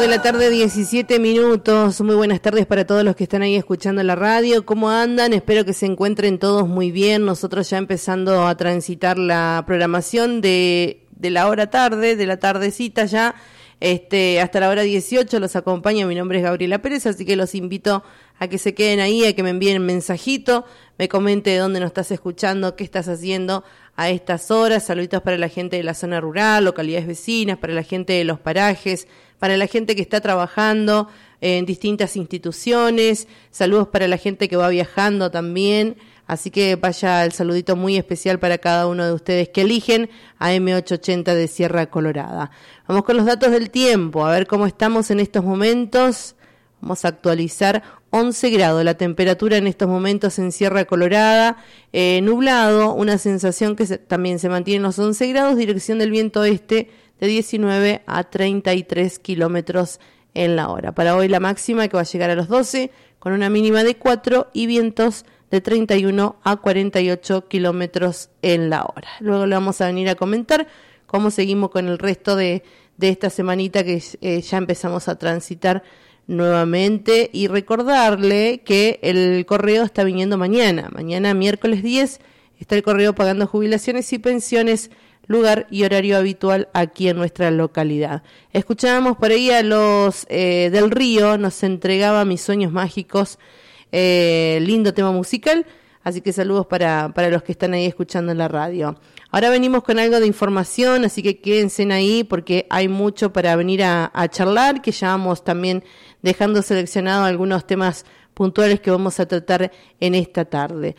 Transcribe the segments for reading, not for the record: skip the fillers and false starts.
de la tarde, 17 minutos. Muy buenas tardes para todos los que están ahí escuchando la radio. ¿Cómo andan? Espero que se encuentren todos muy bien. Nosotros ya empezando a transitar la programación de la hora tarde, de la tardecita ya, hasta la hora 18 los acompaña. Mi nombre es Gabriela Pérez, así que los invito a que se queden ahí, a que me envíen un mensajito, me comente de dónde nos estás escuchando, qué estás haciendo a estas horas. Saluditos para la gente de la zona rural, localidades vecinas, para la gente de los parajes, para la gente que está trabajando en distintas instituciones, saludos para la gente que va viajando también, así que vaya el saludito muy especial para cada uno de ustedes que eligen a M880 de Sierra Colorada. Vamos con los datos del tiempo, a ver cómo estamos en estos momentos. Vamos a actualizar 11 grados la temperatura en estos momentos en Sierra Colorada, nublado, una sensación que también se mantiene en los 11 grados, dirección del viento este de 19 a 33 kilómetros en la hora. Para hoy la máxima que va a llegar a los 12 con una mínima de 4 y vientos de 31 a 48 kilómetros en la hora. Luego le vamos a venir a comentar cómo seguimos con el resto de esta semanita que ya empezamos a transitar nuevamente, y recordarle que el correo está viniendo mañana miércoles 10, está el correo pagando jubilaciones y pensiones, lugar y horario habitual aquí en nuestra localidad. Escuchábamos por ahí a los del Río, nos entregaba Mis Sueños Mágicos, lindo tema musical, así que saludos para los que están ahí escuchando en la radio. Ahora venimos con algo de información, así que quédense ahí porque hay mucho para venir a charlar, que ya vamos también dejando seleccionados algunos temas puntuales que vamos a tratar en esta tarde.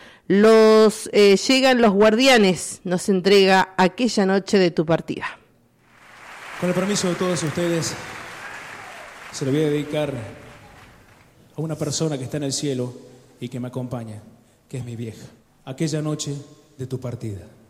Llegan los Guardianes, nos entrega Aquella Noche de tu Partida. Con el permiso de todos ustedes, se lo voy a dedicar a una persona que está en el cielo y que me acompaña, que es mi vieja. Aquella noche de tu partida.